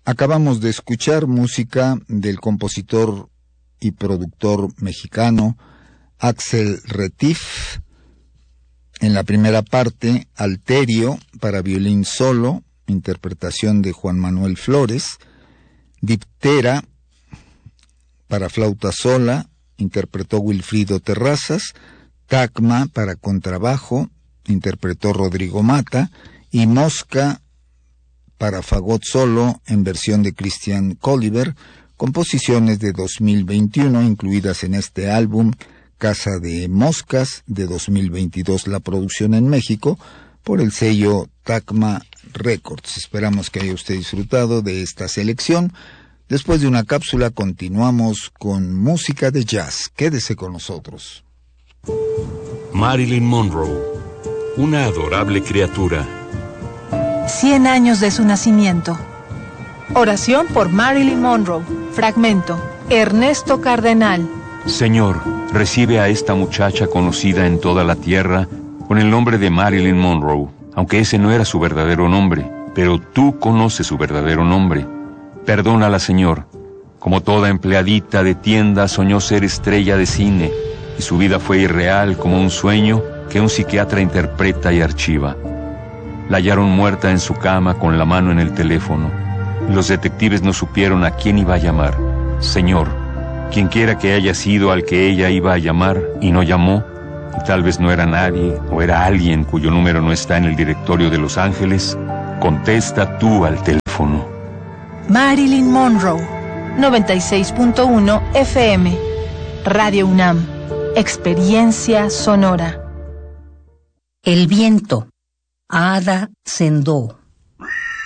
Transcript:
Acabamos de escuchar música del compositor y productor mexicano Axel Retief. En la primera parte, Alterio para violín solo, interpretación de Juan Manuel Flores. Diptera para flauta sola, interpretó Wilfrido Terrazas. Tacma para contrabajo, interpretó Rodrigo Mata. Y Mosca para fagot solo, en versión de Christian Colliver, composiciones de 2021 incluidas en este álbum Casa de Moscas de 2022, la producción en México por el sello Tacma Records. Esperamos que haya usted disfrutado de esta selección. Después de una cápsula continuamos con música de jazz. Quédese con nosotros. Marilyn Monroe, una adorable criatura. 100 años de su nacimiento. Oración por Marilyn Monroe. Fragmento. Ernesto Cardenal. Señor, recibe a esta muchacha conocida en toda la tierra con el nombre de Marilyn Monroe, aunque ese no era su verdadero nombre, pero tú conoces su verdadero nombre. Perdónala, Señor. Como toda empleadita de tienda, soñó ser estrella de cine, y su vida fue irreal como un sueño que un psiquiatra interpreta y archiva. La hallaron muerta en su cama con la mano en el teléfono. Los detectives no supieron a quién iba a llamar. Señor, quien quiera que haya sido al que ella iba a llamar y no llamó, y tal vez no era nadie o era alguien cuyo número no está en el directorio de Los Ángeles, contesta tú al teléfono. Marilyn Monroe, 96.1 FM, Radio UNAM, Experiencia Sonora. El viento, Ada Sendó.